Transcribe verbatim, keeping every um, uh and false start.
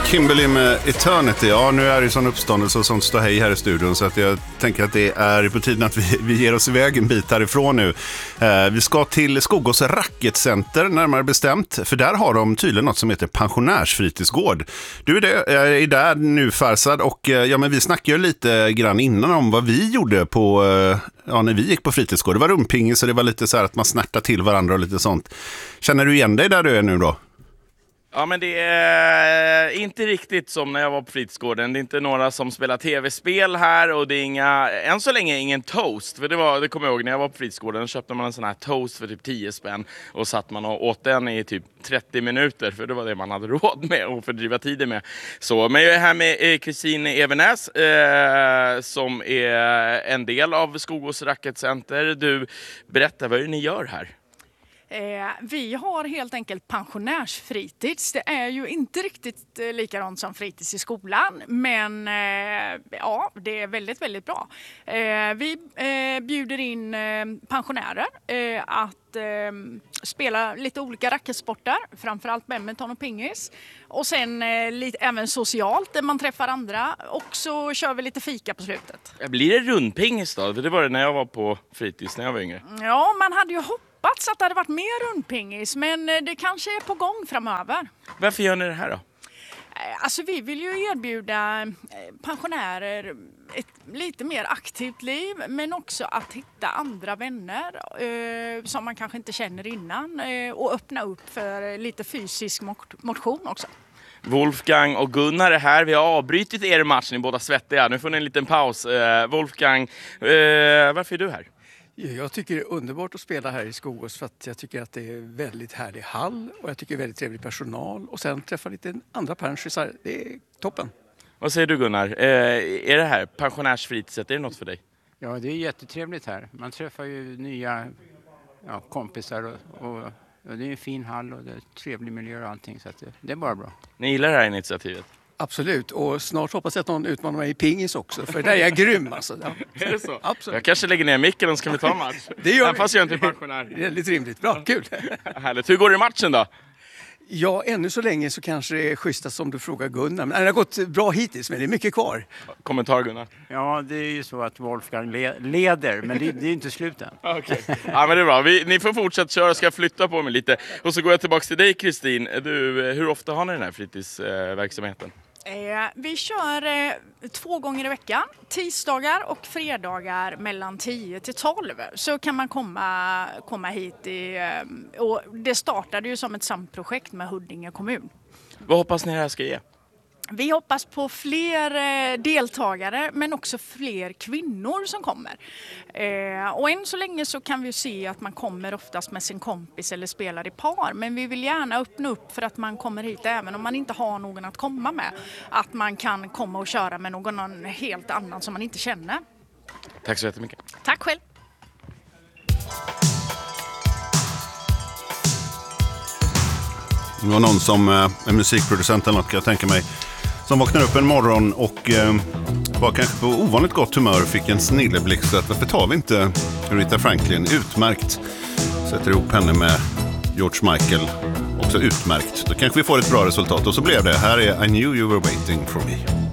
Kimberly med Eternity. Ja, nu är det ju sån uppståndelse och sånt stå hej här i studion, så att jag tänker att det är på tiden att vi, vi ger oss iväg en bit härifrån nu. Eh, vi ska till Skogås Racketcenter närmare bestämt, för där har de tydligen något som heter pensionärsfritidsgård. Du är, det, är där nu, Farsad, och ja, men vi snackade ju lite grann innan om vad vi gjorde på, ja, när vi gick på fritidsgård. Det var rumpingis och det var lite så här att man snärtar till varandra och lite sånt. Känner du igen dig där du är nu då? Ja, men det är inte riktigt som när jag var på fritidsgården. Det är inte några som spelar tv-spel här, och det är inga, än så länge ingen toast. För det, var, det kommer jag ihåg när jag var på fritidsgården. Då köpte man en sån här toast för typ tio spänn och satt man och åt den i typ trettio minuter, för det var det man hade råd med och fördriva tiden med. Så, men jag är här med Kristin Evernäs eh, som är en del av Skogås Racketcenter. Du, berätta, vad är det ni gör här? Eh, vi har helt enkelt pensionärsfritids. Det är ju inte riktigt eh, likadant som fritids i skolan, men eh, ja, det är väldigt, väldigt bra. Eh, vi eh, bjuder in eh, pensionärer eh, att eh, spela lite olika racketsporter, framförallt badminton och pingis. Och sen eh, lite, även socialt där man träffar andra, och så kör vi lite fika på slutet. Blir det rundpingis då? Det var det när jag var på fritids när jag var yngre. Ja, man hade ju hoppats att det hade varit mer rundpingis, men det kanske är på gång framöver. Varför gör ni det här då? Alltså, vi vill ju erbjuda pensionärer ett lite mer aktivt liv, men också att hitta andra vänner eh, som man kanske inte känner innan, eh, och öppna upp för lite fysisk motion också. Wolfgang och Gunnar är här. Vi har avbrytit er match, ni är båda svettiga. Nu får ni en liten paus. Eh, Wolfgang, eh, varför är du här? Jag tycker det är underbart att spela här i Skogås, för att jag tycker att det är väldigt härlig hall och jag tycker det är väldigt trevlig personal, och sen träffa lite andra pensionärer. Det är toppen. Vad säger du, Gunnar? Eh, är det här pensionärsfritidset, är det något för dig? Ja, det är jättetrevligt här. Man träffar ju nya ja, kompisar och, och, och det är en fin hall och det är trevlig miljö och allting, så att det, det är bara bra. Ni gillar det här initiativet? Absolut, och snart hoppas jag att någon utmanar mig i pingis också, för där är jag grym alltså. Ja. Är det så? Absolut. Jag kanske lägger ner micken och ska vi ta en match. Det gör vi. Fast jag är inte pensionär. Det är lite rimligt. Bra, kul. Härligt. Hur går det i matchen då? Ja, ännu så länge så kanske det är schyssta som du frågar Gunnar. Men det har gått bra hittills, men det är mycket kvar. Kommentar, Gunnar? Ja, det är ju så att Wolfgang le- leder, men det, det är ju inte slut än. Okej. Ja, men det är bra. Vi, ni får fortsätta köra, ska jag flytta på mig lite. Och så går jag tillbaka till dig, Kristin. Du, hur ofta har ni den här fritidsverksamheten? Eh, vi kör eh, två gånger i veckan, tisdagar och fredagar mellan tio till tolv. Så kan man komma, komma hit. I, eh, och det startade ju som ett samprojekt med Huddinge kommun. Vad hoppas ni det här ska ge? Vi hoppas på fler eh, deltagare, men också fler kvinnor som kommer. Eh, och än så länge så kan vi se att man kommer oftast med sin kompis eller spelar i par. Men vi vill gärna öppna upp för att man kommer hit även om man inte har någon att komma med. Att man kan komma och köra med någon helt annan som man inte känner. Tack så jättemycket. Tack själv. Det var någon som är musikproducent eller något, kan jag tänka mig, som vaknar upp en morgon och eh, var kanske på ovanligt gott humör och fick en snilleblixt att varför tar vi inte Aretha Franklin? Utmärkt. Sätter ihop henne med George Michael. Också utmärkt. Då kanske vi får ett bra resultat. Och så blev det. Här är I knew you were waiting for me.